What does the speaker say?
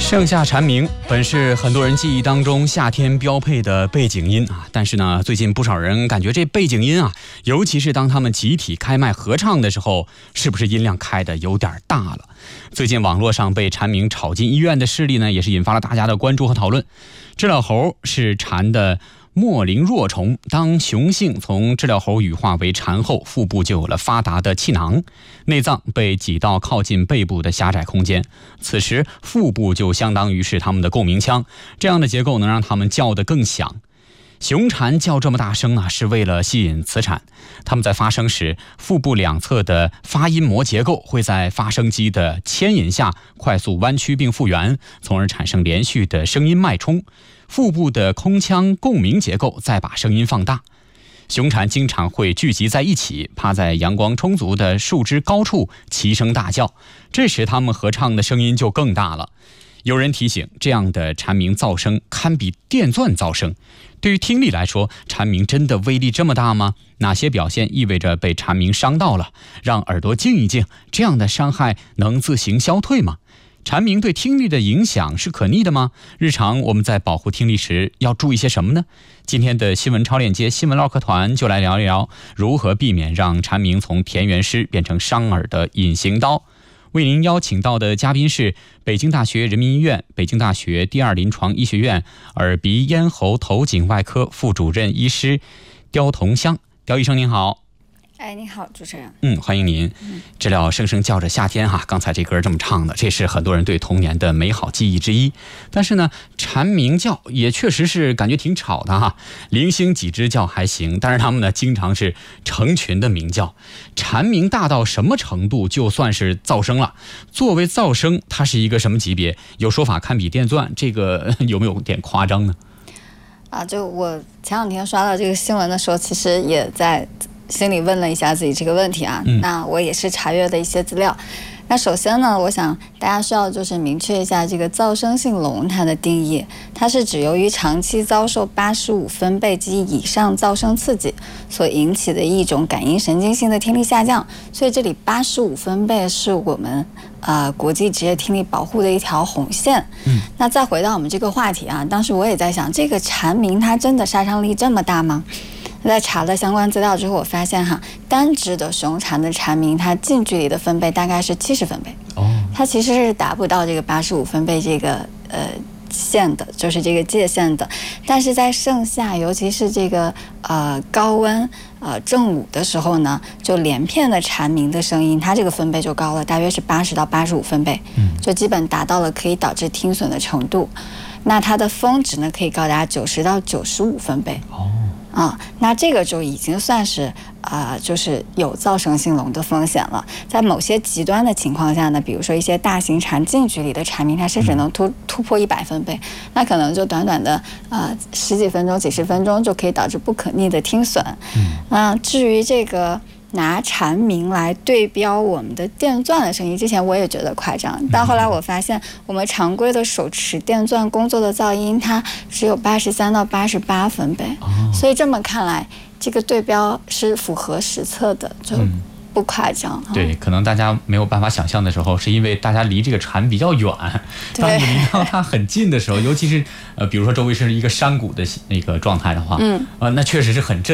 盛夏蝉鸣本是很多人记忆当中夏天标配的背景音啊，但是呢，最近不少人感觉这背景音啊，尤其是当他们集体开麦合唱的时候，是不是音量开的有点大了？最近网络上被蝉鸣吵进医院的事例呢，也是引发了大家的关注和讨论。知了猴是蝉的末龄弱虫，当雄性从知了猴羽化为蝉后，腹部就有了发达的气囊，内脏被挤到靠近背部的狭窄空间，此时腹部就相当于是它们的共鸣腔，这样的结构能让它们叫得更响。雄蝉叫这么大声啊，是为了吸引雌蝉。它们在发声时，腹部两侧的发音膜结构会在发声机的牵引下快速弯曲并复原，从而产生连续的声音脉冲。腹部的空腔共鸣结构再把声音放大。雄蝉经常会聚集在一起，趴在阳光充足的树枝高处齐声大叫，这时它们合唱的声音就更大了。有人提醒，这样的蝉鸣噪声堪比电钻噪声。对于听力来说，蝉鸣真的威力这么大吗？哪些表现意味着被蝉鸣伤到了？让耳朵静一静，这样的伤害能自行消退吗？蝉鸣对听力的影响是可逆的吗？日常我们在保护听力时要注意些什么呢？今天的新闻超链接新闻唠嗑团就来聊一聊如何避免让蝉鸣从田园诗变成伤耳的隐形刀。为您邀请到的嘉宾是北京大学人民医院、北京大学第二临床医学院耳鼻咽喉头颈外科副主任医师刁同香。刁医生您好。 你好，主持人。 欢迎您。知了声声叫着夏天哈，刚才这歌这么唱的，这是很多人对童年的美好记忆之一。但是呢，蝉鸣叫也确实是感觉挺吵的哈，零星几只叫还行，但是它们呢经常是成群的鸣叫。蝉鸣大到什么程度就算是噪声了？作为噪声，它是一个什么级别？有说法堪比电钻，这个有没有点夸张呢？ 就我前两天刷到这个新闻的时候，其实也在心里问了一下自己这个问题啊，那我也是查阅的一些资料。那首先呢，我想大家需要就是明确一下这个噪声性聋它的定义，它是指由于长期遭受85分贝及以上噪声刺激所引起的一种感应神经性的听力下降，所以这里85分贝是我们国际职业听力保护的一条红线。那再回到我们这个话题啊，当时我也在想，这个蝉鸣它真的杀伤力这么大吗？在查了相关资料之后，我发现单只的雄蝉的蝉鸣，它近距离的分贝大概是70分贝，它其实是达不到这个85分贝这个线的，就是这个界限的。但是在盛夏，尤其是这个高温正午的时候呢，就连片的蝉鸣的声音，它这个分贝就高了，大约是80到85分贝，就基本达到了可以导致听损的程度。那它的峰值呢，可以高达90到95分贝。那这个就已经算是就是有噪声性聋的风险了。在某些极端的情况下呢，比如说一些大型蝉近距离的蝉鸣，它甚至能突破100分贝，那可能就短短的十几分钟、几十分钟就可以导致不可逆的听损。至于这个拿蝉鸣来对标我们的电钻的声音，之前我也觉得夸张，但后来我发现我们常规的手持电钻工作的噪音，它只有83到88分贝，所以这么看来，这个对标是符合实测的，就不夸张。 对，可能大家没有办法想象的时候，是因为大家离这个蝉比较远。当你离到它很近的时候，尤其是比如说周围是一个山谷的那个状态的话，那确实是很震